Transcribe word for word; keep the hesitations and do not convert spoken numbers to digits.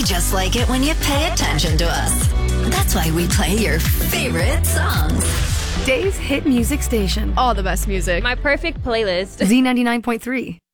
just like it when you pay attention to us. That's why we play your favorite songs. Dave's Hit Music Station. All the best music. My perfect playlist. Z ninety-nine point three.